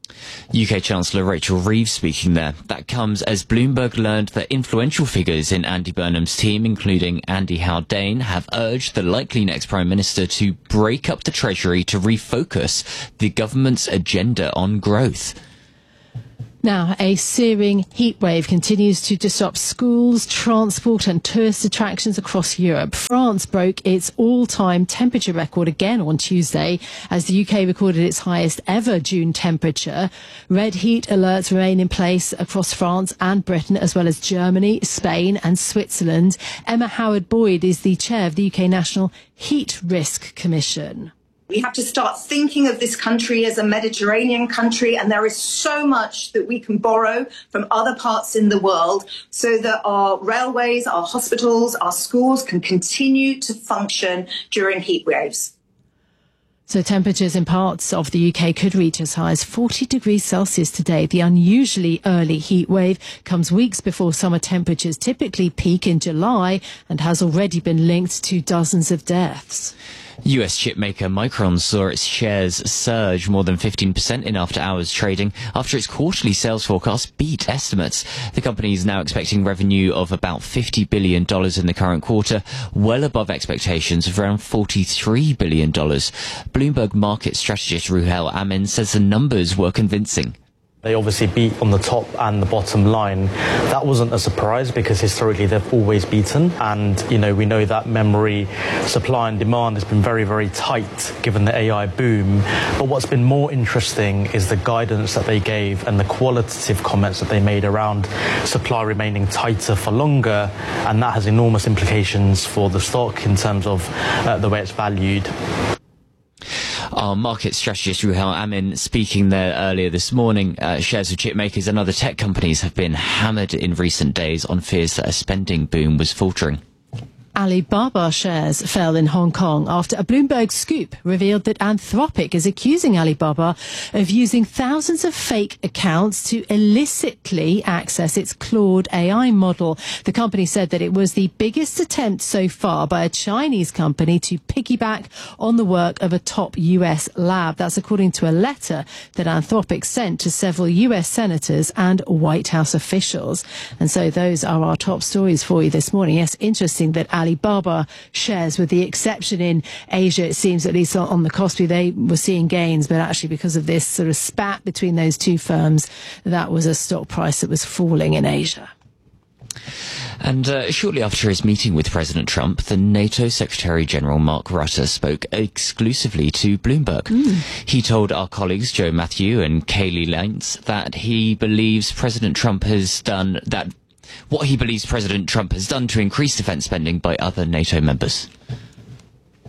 U K Chancellor Rachel Reeves speaking there. That comes as Bloomberg learned that influential figures in Andy Burnham's team, including Andy Haldane, have urged the likely next Prime Minister to break up the Treasury to refocus the government's agenda on growth. Now, a searing heatwave continues to disrupt schools, transport and tourist attractions across Europe. France broke its all-time temperature record again on Tuesday as the U K recorded its highest ever June temperature. Red heat alerts remain in place across France and Britain, as well as Germany, Spain and Switzerland. Emma Howard-Boyd is the chair of the U K National Heat Risk Commission. We have to start thinking of this country as a Mediterranean country, and there is so much that we can borrow from other parts in the world so that our railways, our hospitals, our schools can continue to function during heat waves. So temperatures in parts of the U K could reach as high as forty degrees Celsius today. The unusually early heat wave comes weeks before summer temperatures typically peak in July and has already been linked to dozens of deaths. U S chipmaker Micron saw its shares surge more than fifteen percent in after-hours trading after its quarterly sales forecast beat estimates. The company is now expecting revenue of about fifty billion dollars in the current quarter, well above expectations of around forty-three billion dollars. Bloomberg market strategist Ruhel Amin says the numbers were convincing. They obviously beat on the top and the bottom line. That wasn't a surprise because historically they've always beaten. And, you know, we know that memory supply and demand has been very, very tight given the A I boom. But what's been more interesting is the guidance that they gave and the qualitative comments that they made around supply remaining tighter for longer. And that has enormous implications for the stock in terms of uh, the way it's valued. Our market strategist Ruhel Amin speaking there earlier this morning. Uh, shares of chip makers and other tech companies have been hammered in recent days on fears that a spending boom was faltering. Alibaba shares fell in Hong Kong after a Bloomberg scoop revealed that Anthropic is accusing Alibaba of using thousands of fake accounts to illicitly access its Claude A I model. The company said that it was the biggest attempt so far by a Chinese company to piggyback on the work of a top U S lab. That's according to a letter that Anthropic sent to several U S senators and White House officials. And so those are our top stories for you this morning. Yes, interesting that Alibaba Alibaba shares, with the exception in Asia, it seems, at least on the Kospi, they were seeing gains, but actually because of this sort of spat between those two firms, that was a stock price that was falling in Asia. And uh, shortly after his meeting with President Trump, the NATO Secretary-General Mark Rutte spoke exclusively to Bloomberg. Mm. He told our colleagues Joe Matthew and Kayleigh Lentz that he believes President Trump has done that what he believes President Trump has done to increase defence spending by other NATO members.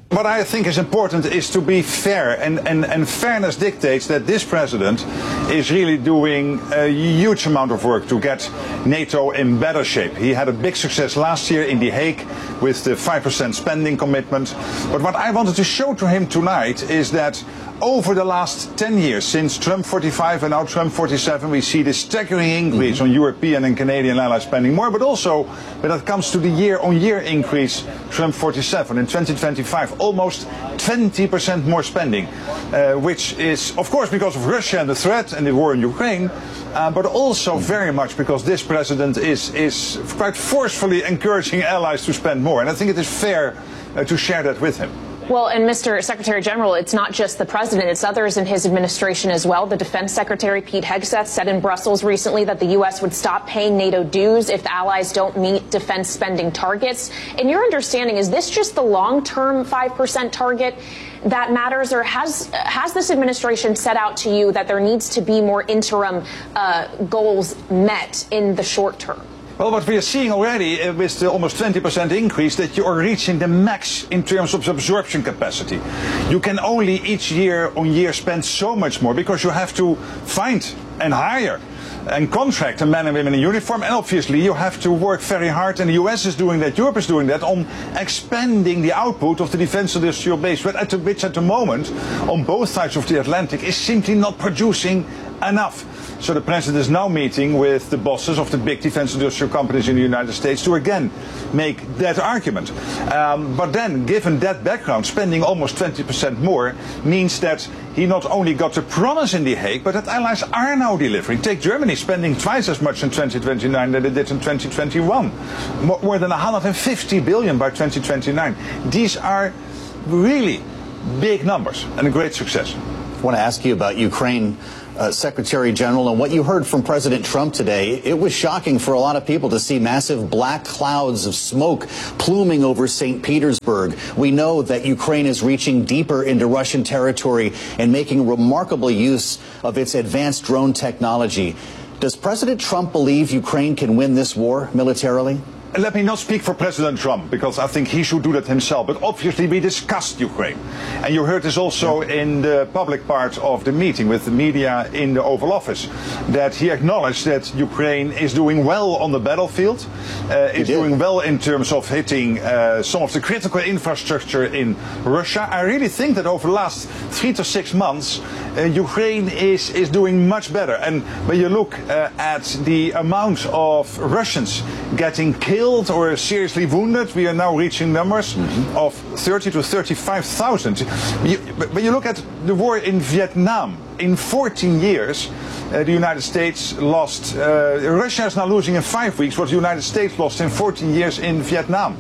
What I think is important is to be fair, and, and, and fairness dictates that this president is really doing a huge amount of work to get NATO in better shape. He had a big success last year in The Hague with the five percent spending commitment. But what I wanted to show to him tonight is that over the last ten years, since Trump forty-five and now Trump forty-seven, we see this staggering increase mm-hmm. on European and Canadian allies spending more, but also when it comes to the year-on-year increase, Trump forty-seven in twenty twenty-five, almost twenty percent more spending, uh, which is, of course, because of Russia and the threat and the war in Ukraine, uh, but also very much because this president is, is quite forcefully encouraging allies to spend more. And I think it is fair uh, to share that with him. Well, and Mister Secretary General, it's not just the president, it's others in his administration as well. The Defense Secretary Pete Hegseth said in Brussels recently that the U S would stop paying NATO dues if the allies don't meet defense spending targets. In your understanding, is this just the long-term five percent target that matters, or has has this administration set out to you that there needs to be more interim uh, goals met in the short term? Well, what we are seeing already uh, with the almost twenty percent increase, that you are reaching the max in terms of absorption capacity. You can only each year on year spend so much more because you have to find and hire and contract men and women in uniform, and obviously you have to work very hard, and the U S is doing that, Europe is doing that, on expanding the output of the defense industrial base, which at the, which at the moment, on both sides of the Atlantic, is simply not producing enough. So the president is now meeting with the bosses of the big defense industrial companies in the United States to again make that argument. Um, but then, given that background, spending almost twenty percent more means that he not only got the promise in The Hague, but that allies are now delivering. Take Germany spending twice as much in twenty twenty-nine than they did in twenty twenty-one. More, more than one hundred fifty billion by twenty twenty-nine. These are really big numbers and a great success. I want to ask you about Ukraine. Uh, Secretary General, and what you heard from President Trump today, it was shocking for a lot of people to see massive black clouds of smoke pluming over Saint Petersburg. We know that Ukraine is reaching deeper into Russian territory and making remarkable use of its advanced drone technology. Does President Trump believe Ukraine can win this war militarily? Let me not speak for President Trump, because I think he should do that himself. But obviously we discussed Ukraine. And you heard this also in the public part of the meeting with the media in the Oval Office, that he acknowledged that Ukraine is doing well on the battlefield, uh, is doing well in terms of hitting uh, some of the critical infrastructure in Russia. I really think that over the last three to six months, uh, Ukraine is, is doing much better. And when you look uh, at the amount of Russians getting killed or seriously wounded, we are now reaching numbers mm-hmm. of thirty to thirty-five thousand. When you look at the war in Vietnam, in fourteen years, uh, the United States lost, uh, Russia is now losing in five weeks what the United States lost in fourteen years in Vietnam.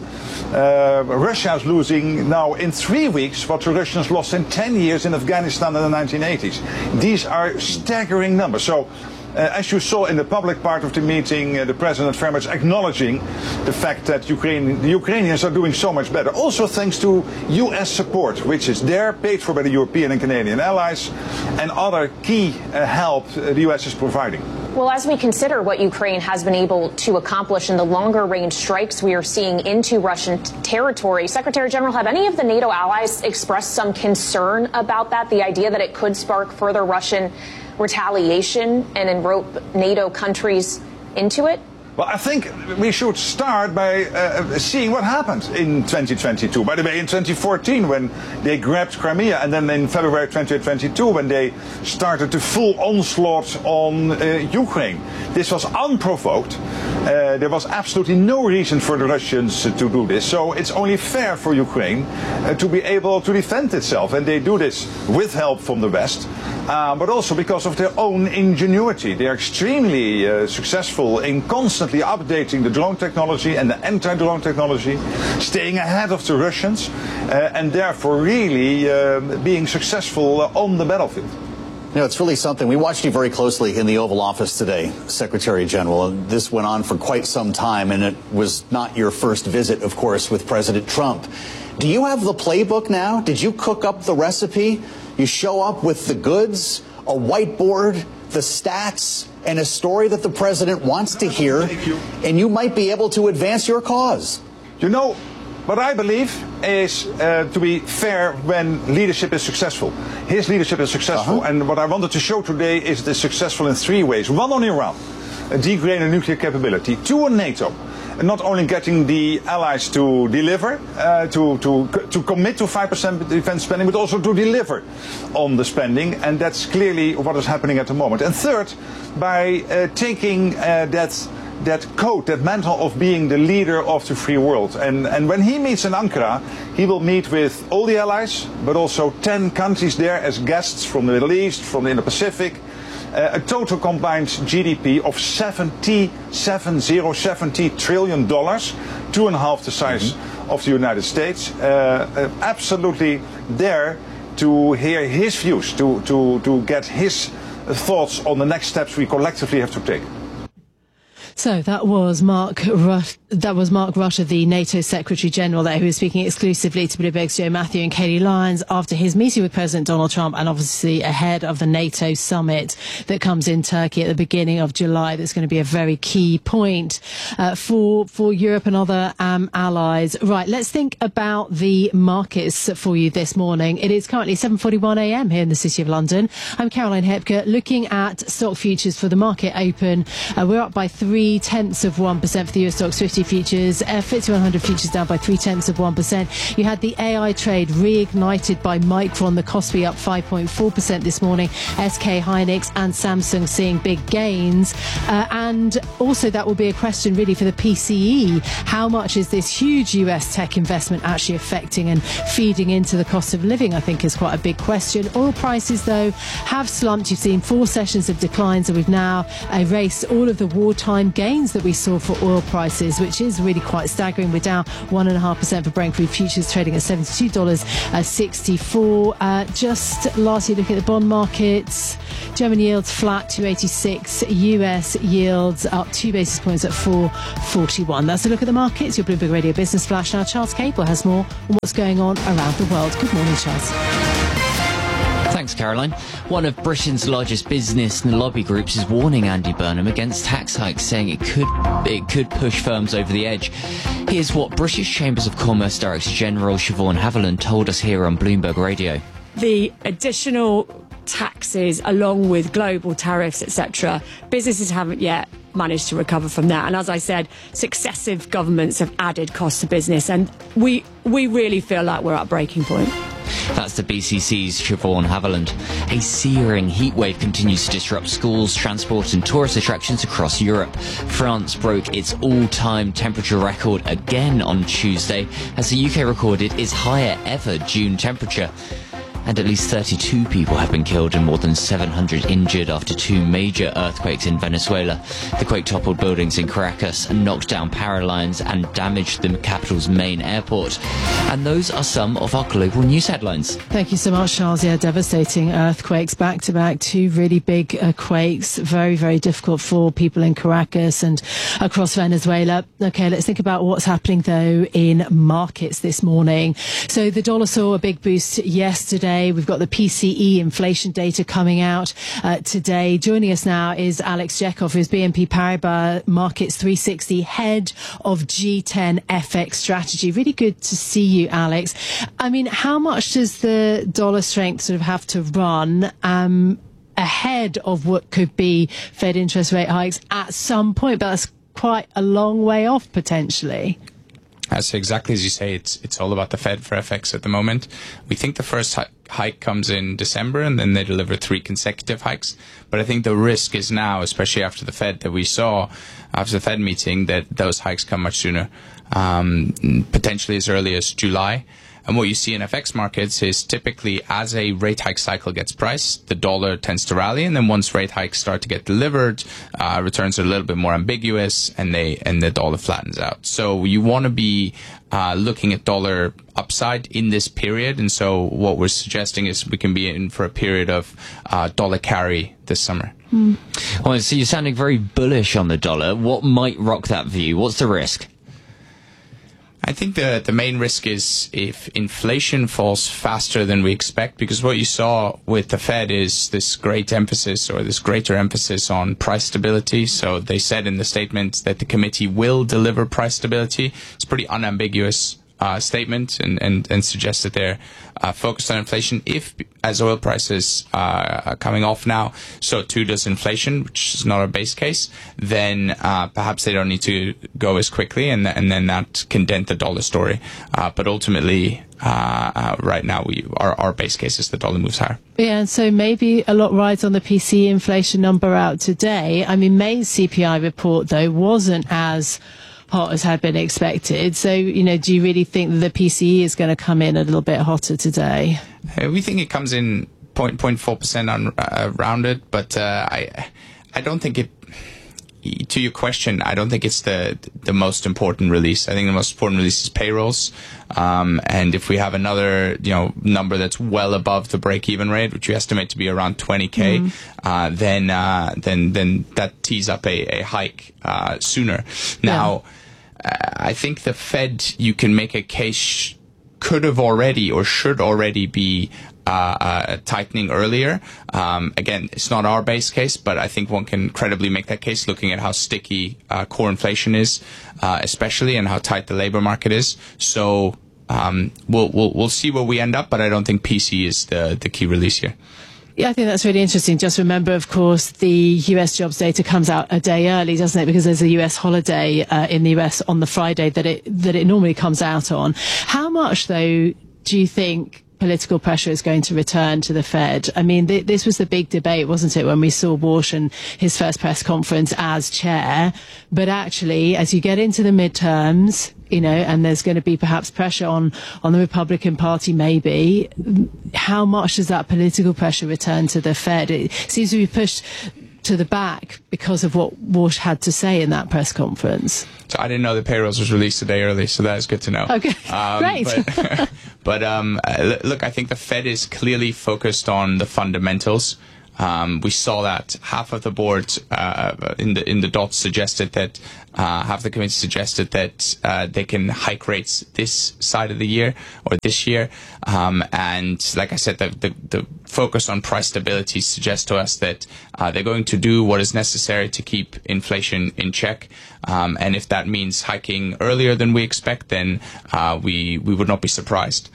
Uh, Russia is losing now in three weeks what the Russians lost in ten years in Afghanistan in the nineteen eighties. These are staggering numbers. So, Uh, as you saw in the public part of the meeting, uh, the president very much acknowledging the fact that Ukraine, the Ukrainians are doing so much better. Also thanks to U S support, which is there, paid for by the European and Canadian allies, and other key uh, help uh, the U S is providing. Well, as we consider what Ukraine has been able to accomplish in the longer range strikes we are seeing into Russian t- territory, Secretary General, have any of the NATO allies expressed some concern about that, the idea that it could spark further Russian retaliation and enrope NATO countries into it? Well, I think we should start by uh, seeing what happened in twenty twenty-two. By the way, in twenty fourteen, when they grabbed Crimea, and then in February twenty twenty-two, when they started the full onslaught on uh, Ukraine. This was unprovoked. Uh, there was absolutely no reason for the Russians uh, to do this. So it's only fair for Ukraine uh, to be able to defend itself. And they do this with help from the West, uh, but also because of their own ingenuity. They are extremely uh, successful in constantly updating the drone technology and the anti-drone technology, staying ahead of the Russians, uh, and therefore really uh, being successful uh, on the battlefield. You know, it's really something. We watched you very closely in the Oval Office today, Secretary General. This went on for quite some time, and it was not your first visit, of course, with President Trump. Do you have the playbook now? Did you cook up the recipe? You show up with the goods, a whiteboard, the stats, and a story that the president wants to hear, and you might be able to advance your cause. You know, what I believe is uh, to be fair when leadership is successful. His leadership is successful, uh-huh. and what I wanted to show today is it is successful in three ways. One, on Iran, a degrading nuclear capability. Two, on NATO. Not only getting the allies to deliver, uh, to, to, to commit to five percent defense spending, but also to deliver on the spending. And that's clearly what is happening at the moment. And third, by uh, taking uh, that, that coat, that mantle of being the leader of the free world. And, and when he meets in Ankara, he will meet with all the allies, but also ten countries there as guests from the Middle East, from the Indo-Pacific. Uh, a total combined G D P of seventy, seven zero, seventy trillion dollars, two and a half the size mm-hmm. of the United States. Uh, uh, absolutely there to hear his views, to, to, to get his thoughts on the next steps we collectively have to take. So that was Mark Rutte, that was Mark Rutte, the NATO Secretary General there, who was speaking exclusively to Bloomberg's Joe Matthew and Katie Lyons after his meeting with President Donald Trump, and obviously ahead of the NATO summit that comes in Turkey at the beginning of July. That's going to be a very key point uh, for for Europe and other um, allies. Right, let's think about the markets for you this morning. It is currently seven forty-one a m here in the City of London. I'm Caroline Hepker, looking at stock futures for the market open. Uh, we're up by three tenths of one percent for the U S Stocks fifty futures. Uh, F T S E one hundred futures down by three tenths of one percent. You had the A I trade reignited by Micron, the Kospi up five point four percent this morning. S K Hynix and Samsung seeing big gains. Uh, and also that will be a question really for the P C E. How much is this huge U S tech investment actually affecting and feeding into the cost of living, I think is quite a big question. Oil prices, though, have slumped. You've seen four sessions of declines, and we've now erased all of the wartime gains that we saw for oil prices, which is really quite staggering. We're down one point five percent for Brent crude futures, trading at seventy-two dollars sixty-four. Uh, just lastly, looking at the bond markets, German yields flat, two eighty-six. U S yields up two basis points at four forty-one. That's a look at the markets. Your Bloomberg Radio Business Flash. Now, Charles Cable has more on what's going on around the world. Good morning, Charles. Thanks, Caroline. One of Britain's largest business lobby groups is warning Andy Burnham against tax hikes, saying it could it could push firms over the edge. Here's what British Chambers of Commerce Director General Siobhan Haviland told us here on Bloomberg Radio. The additional taxes, along with global tariffs, et cetera, businesses haven't yet managed to recover from that. And as I said, successive governments have added costs to business, and we we really feel like we're at breaking point. That's the B C C's Siobhan Haviland. A searing heatwave continues to disrupt schools, transport and tourist attractions across Europe. France broke its all-time temperature record again on Tuesday, as the U K recorded its higher ever June temperature. And at least thirty-two people have been killed and more than seven hundred injured after two major earthquakes in Venezuela. The quake toppled buildings in Caracas, knocked down power lines and damaged the capital's main airport. And those are some of our global news headlines. Thank you so much, Charles. Yeah, devastating earthquakes, back-to-back, two really big uh, quakes. Very, very difficult for people in Caracas and across Venezuela. Okay, let's think about what's happening, though, in markets this morning. So the dollar saw a big boost yesterday. We've got the P C E inflation data coming out uh, today. Joining us now is Alex Jekov, who's B N P Paribas Markets three sixty, head of G ten F X strategy. Really good to see you, Alex. I mean, how much does the dollar strength sort of have to run um, ahead of what could be Fed interest rate hikes at some point? But that's quite a long way off, potentially. As exactly as you say, it's it's all about the Fed for F X at the moment. We think the first hi- hike comes in December, and then they deliver three consecutive hikes. But I think the risk is now, especially after the Fed that we saw after the Fed meeting, that those hikes come much sooner, um, potentially as early as July. And what you see in F X markets is typically as a rate hike cycle gets priced, the dollar tends to rally, and then once rate hikes start to get delivered, uh, returns are a little bit more ambiguous, and they and the dollar flattens out. So you want to be uh, looking at dollar upside in this period, and so what we're suggesting is we can be in for a period of uh, dollar carry this summer. Mm. Well, so you're sounding very bullish on the dollar. What might rock that view? What's the risk? I think the the main risk is if inflation falls faster than we expect, because what you saw with the Fed is this great emphasis or this greater emphasis on price stability. So they said in the statement that the committee will deliver price stability. It's pretty unambiguous uh, statement and, and, and suggest that they're uh, focused on inflation. If, as oil prices uh, are coming off now, so too does inflation, which is not a base case, then uh, perhaps they don't need to go as quickly, and, and then that can dent the dollar story. Uh, but ultimately, uh, uh, right now, we our, our base case is the dollar moves higher. Yeah, and so maybe a lot rides on the P C E inflation number out today. I mean, May's C P I report, though, wasn't as hot as had been expected. So, you know, do you really think that the P C E is going to come in a little bit hotter today? Uh, we think it comes in zero point four percent on uh, rounded, but uh, I I don't think it. To your question, I don't think it's the the most important release. I think the most important release is payrolls, um, and if we have another, you know, number that's well above the break-even rate, which we estimate to be around twenty K, mm. uh, then uh, then then that tees up a, a hike uh, sooner. Now, yeah. uh, I think the Fed, you can make a case, could have already or should already be Uh, uh, tightening earlier. Um, again, it's not our base case, but I think one can credibly make that case looking at how sticky uh, core inflation is, uh, especially, and how tight the labor market is. So um, we'll, we'll we'll see where we end up, but I don't think P C is the the key release here. Yeah, I think that's really interesting. Just remember, of course, the U S jobs data comes out a day early, doesn't it? Because there's a U S holiday uh, in the U S on the Friday that it that it normally comes out on. How much, though, do you think political pressure is going to return to the Fed? I mean, th- this was the big debate, wasn't it, when we saw Warsh and his first press conference as chair. But actually, as you get into the midterms, you know, and there's going to be perhaps pressure on, on the Republican Party, maybe, how much does that political pressure return to the Fed? It seems to be pushed to the back because of what Warsh had to say in that press conference. So I didn't know the payrolls was released a day early, so that is good to know. Okay, um, great. But, but um, look, I think the Fed is clearly focused on the fundamentals. Um, we saw that half of the board uh, in the in the dots suggested that uh, half the committee suggested that uh, they can hike rates this side of the year or this year, um, and like I said, the, the the focus on price stability suggests to us that uh, they're going to do what is necessary to keep inflation in check, um, and if that means hiking earlier than we expect, then uh, we we would not be surprised.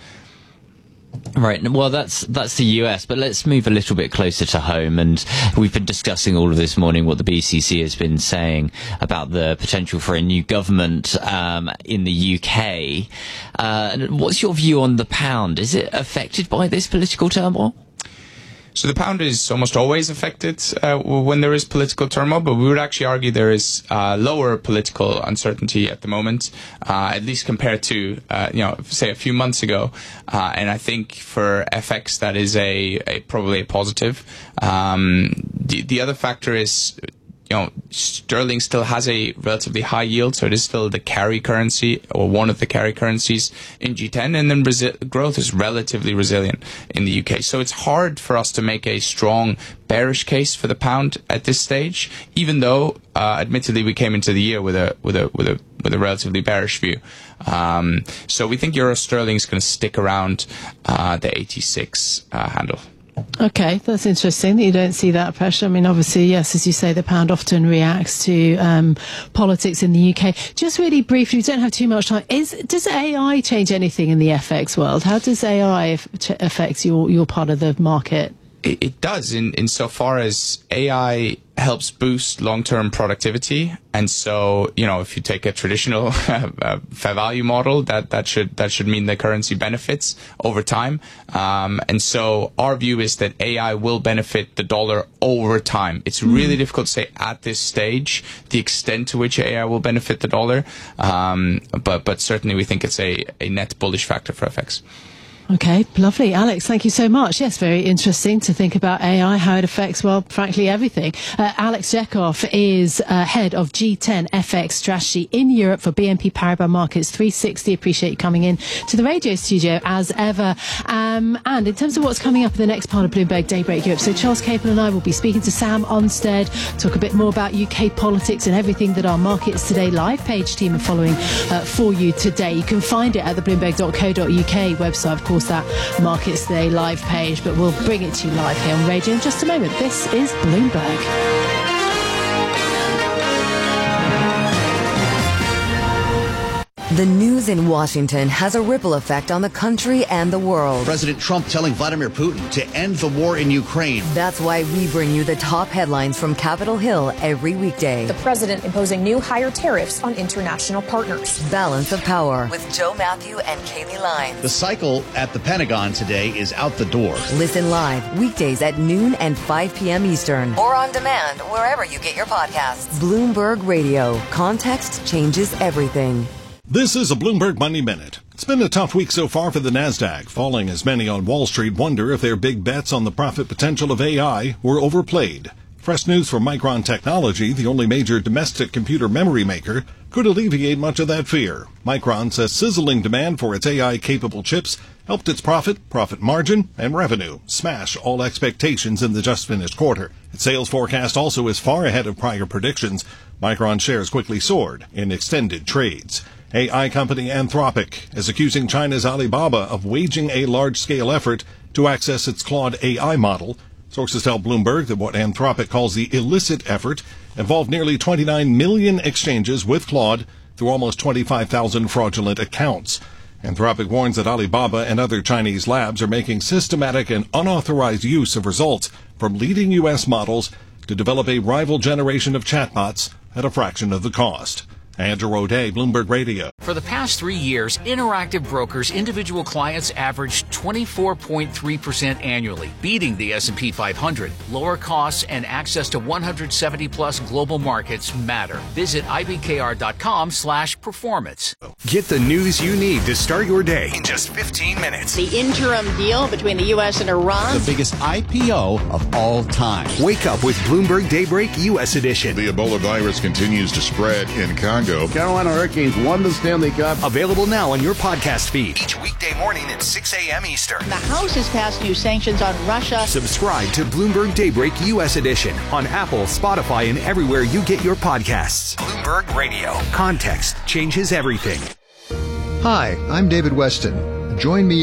Right. Well, that's that's the U S, but let's move a little bit closer to home. And we've been discussing all of this morning what the B C C has been saying about the potential for a new government um, in the U K. Uh, what's your view on the pound? Is it affected by this political turmoil? So the pound is almost always affected uh, when there is political turmoil, but we would actually argue there is uh, lower political uncertainty at the moment, uh, at least compared to, uh, you know, say a few months ago. Uh, and I think for F X that is a, a probably a positive. Um, the, the other factor is, you know, sterling still has a relatively high yield, so it is still the carry currency, or one of the carry currencies in G ten, and then Brazil, growth is relatively resilient in the U K. So it's hard for us to make a strong bearish case for the pound at this stage, even though, uh, admittedly, we came into the year with a with a with a with a relatively bearish view. Um, so we think euro sterling is going to stick around uh, the eighty-six uh, handle. Okay, that's interesting that you don't see that pressure. I mean, obviously, yes, as you say, the pound often reacts to um, politics in the U K. Just really briefly, we don't have too much time. Is does A I change anything in the F X world? How does A I f- affect your, your part of the market? It, it does, in insofar as A I helps boost long-term productivity, and so, you know, if you take a traditional uh, fair value model, that that should that should mean the currency benefits over time. Um, and so our view is that A I will benefit the dollar over time. It's really mm. difficult to say at this stage the extent to which A I will benefit the dollar, um, but but certainly we think it's a, a net bullish factor for F X. Okay, lovely. Alex, thank you so much. Yes, very interesting to think about A I, how it affects, well, frankly, everything. Uh, Alex Jekoff is uh, head of G ten F X strategy in Europe for B N P Paribas Markets three sixty. Appreciate you coming in to the radio studio as ever. Um, and in terms of what's coming up in the next part of Bloomberg Daybreak Europe, so Charles Capel and I will be speaking to Sam Onstead, talk a bit more about U K politics and everything that our Markets Today live page team are following uh, for you today. You can find it at the bloomberg dot co dot U K website, of course, that Markets Today live page, but we'll bring it to you live here on radio in just a moment. This is Bloomberg. The news in Washington has a ripple effect on the country and the world. President Trump telling Vladimir Putin to end the war in Ukraine. That's why we bring you the top headlines from Capitol Hill every weekday. The president imposing new higher tariffs on international partners. Balance of Power with Joe Matthew and Kaylee Lyons. The cycle at the Pentagon today is out the door. Listen live weekdays at noon and five p.m. Eastern. Or on demand wherever you get your podcasts. Bloomberg Radio. Context changes everything. This is a Bloomberg Money Minute. It's been a tough week so far for the NASDAQ, falling as many on Wall Street wonder if their big bets on the profit potential of A I were overplayed. Fresh news from Micron Technology, the only major domestic computer memory maker, could alleviate much of that fear. Micron says sizzling demand for its A I-capable chips helped its profit, profit margin, and revenue smash all expectations in the just-finished quarter. Its sales forecast also is far ahead of prior predictions. Micron shares quickly soared in extended trades. A I company Anthropic is accusing China's Alibaba of waging a large-scale effort to access its Claude A I model. Sources tell Bloomberg that what Anthropic calls the illicit effort involved nearly twenty-nine million exchanges with Claude through almost twenty-five thousand fraudulent accounts. Anthropic warns that Alibaba and other Chinese labs are making systematic and unauthorized use of results from leading U S models to develop a rival generation of chatbots at a fraction of the cost. Andrew O'Day, Bloomberg Radio. For the past three years, Interactive Brokers individual clients averaged twenty-four point three percent annually, beating the S and P five hundred. Lower costs and access to one hundred seventy plus global markets matter. Visit ibkr.com slash performance. Get the news you need to start your day in just fifteen minutes. The interim deal between the U S and Iran. The biggest I P O of all time. Wake up with Bloomberg Daybreak U S Edition. The Ebola virus continues to spread in Congo. Carolina Hurricanes won the Stanley Cup. Available now on your podcast feed each weekday morning at six a.m. Eastern. The House has passed new sanctions on Russia. Subscribe to Bloomberg Daybreak U S Edition on Apple, Spotify, and everywhere you get your podcasts. Bloomberg Radio. Context changes everything. Hi, I'm David Weston. Join me